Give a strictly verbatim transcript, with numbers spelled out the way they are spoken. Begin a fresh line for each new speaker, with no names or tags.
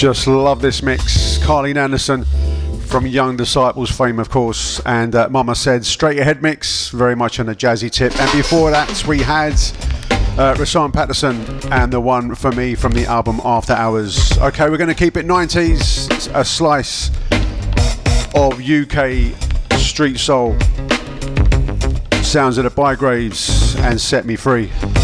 Just love this mix. Carleen Anderson from Young Disciples fame, of course, and uh, Mama Said Straight Ahead mix, very much on a jazzy tip. And before that, we had uh, Rashawn Patterson and the one for me from the album After Hours. Okay, we're going to keep it nineties, a slice of U K street soul. Sounds of the Bygraves and Set Me Free.